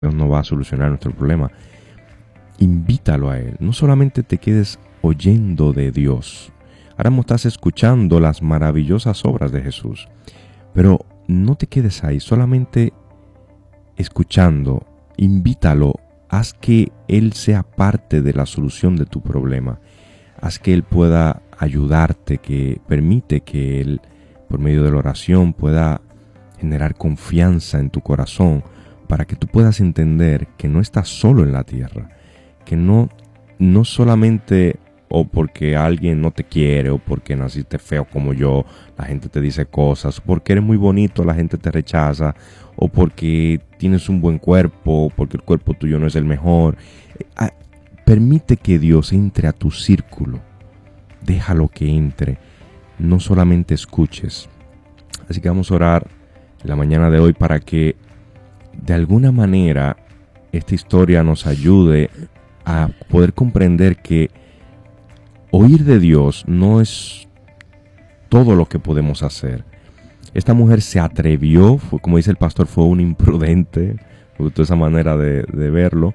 Dios no va a solucionar nuestro problema. Invítalo a Él. No solamente te quedes oyendo de Dios. Ahora mismo estás escuchando las maravillosas obras de Jesús. Pero no te quedes ahí, solamente escuchando. Invítalo. Haz que Él sea parte de la solución de tu problema. Haz que Él pueda ayudarte, que permite que Él, por medio de la oración, pueda generar confianza en tu corazón para que tú puedas entender que no estás solo en la tierra, que no solamente o porque alguien no te quiere o porque naciste feo como yo, la gente te dice cosas, o porque eres muy bonito, la gente te rechaza, o porque tienes un buen cuerpo, o porque el cuerpo tuyo no es el mejor. Permite que Dios entre a tu círculo. Déjalo que entre. No solamente escuches. Así que vamos a orar en la mañana de hoy para que de alguna manera esta historia nos ayude a poder comprender que oír de Dios no es todo lo que podemos hacer. Esta mujer se atrevió, como dice el pastor, fue un imprudente, me gustó esa manera de verlo,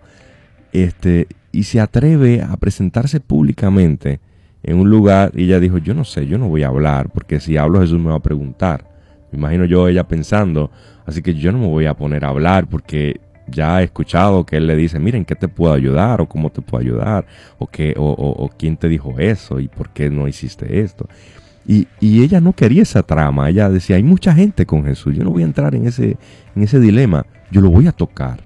y se atreve a presentarse públicamente en un lugar, y ella dijo, yo no sé, yo no voy a hablar, porque si hablo Jesús me va a preguntar. Me imagino yo ella pensando, así que yo no me voy a poner a hablar porque ya he escuchado que él le dice, miren, ¿qué te puedo ayudar? O ¿cómo te puedo ayudar? O quién te dijo eso y por qué no hiciste esto. Y ella no quería esa trama. Ella decía, hay mucha gente con Jesús, yo no voy a entrar en ese dilema, yo lo voy a tocar.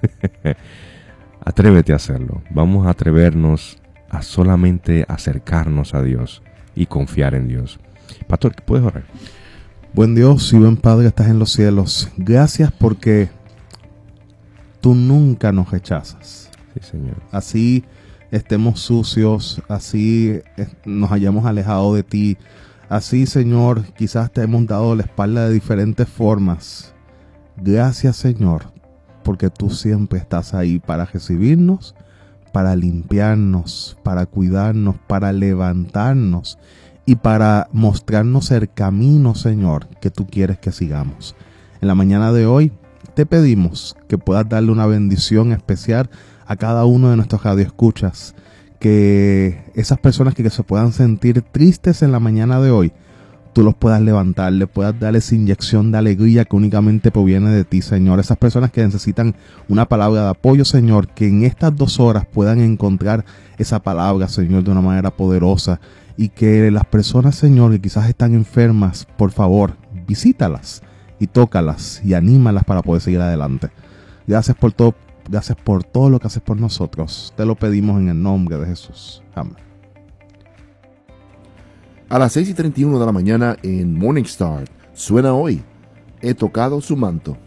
Atrévete a hacerlo. Vamos a atrevernos a solamente acercarnos a Dios y confiar en Dios. Pastor, ¿puedes orar? Buen Dios y buen Padre, estás en los cielos. Gracias porque tú nunca nos rechazas. Sí, Señor. Así estemos sucios, así nos hayamos alejado de ti, así, Señor, quizás te hemos dado la espalda de diferentes formas. Gracias, Señor, porque tú siempre estás ahí para recibirnos, para limpiarnos, para cuidarnos, para levantarnos y para mostrarnos el camino, Señor, que tú quieres que sigamos. En la mañana de hoy te pedimos que puedas darle una bendición especial a cada uno de nuestros radioescuchas, que esas personas que se puedan sentir tristes en la mañana de hoy, tú los puedas levantar, le puedas dar esa inyección de alegría que únicamente proviene de ti, Señor. Esas personas que necesitan una palabra de apoyo, Señor, que en estas 2 horas puedan encontrar esa palabra, Señor, de una manera poderosa. Y que las personas, Señor, que quizás están enfermas, por favor, visítalas y tócalas y anímalas para poder seguir adelante. Gracias por todo lo que haces por nosotros. Te lo pedimos en el nombre de Jesús. Amén. A las 6:31 de la mañana en Morning Star suena hoy, He tocado su manto.